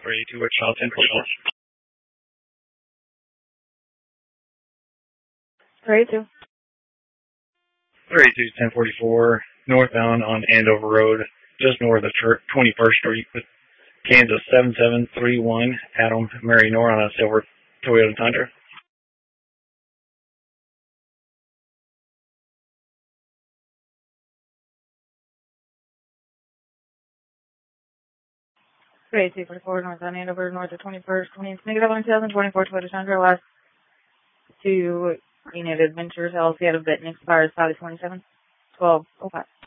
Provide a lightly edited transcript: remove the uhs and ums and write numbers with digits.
382 Wichita 1044. 382. 382 1044, northbound on Andover Road, just north of 21st Street, with Kansas 7731, Adam Mary Nor on a silver Toyota Tundra. 38244, north on Andover, north of 21st, 2024 Toyota Tundra, last to United Ventures LLC out of Benton, expires 5/27/12/05.